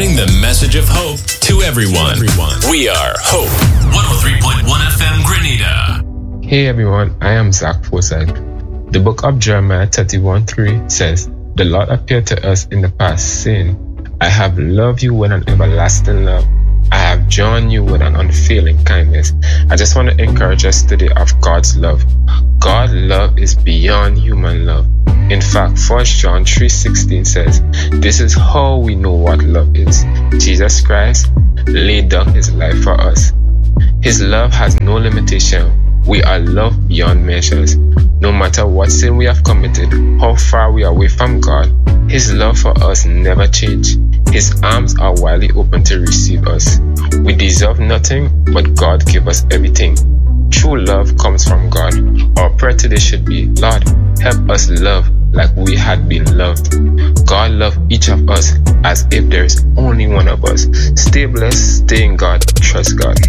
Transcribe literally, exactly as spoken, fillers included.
spreading the message of hope to everyone. everyone. We are Hope. one oh three point one F M Grenada. Hey everyone, I am Zach Forsyth. The book of Jeremiah thirty-one three says, "The Lord appeared to us in the past, saying, I have loved you with an everlasting love. I have drawn you with an unfailing kindness." I just want to encourage us today of God's love. God's love is beyond human love. In fact, First John three sixteen says, "This is how we know what love is. Jesus Christ laid down his life for us." His love has no limitation. We are loved beyond measures. No matter what sin we have committed, how far we are away from God, his love for us never changes. His arms are widely open to receive us. We deserve nothing, but God gives us everything. True love comes from God. Our prayer today should be, Lord, help us love like we had been loved. God loves each of us as if there is only one of us. Stay blessed, stay in God, trust God.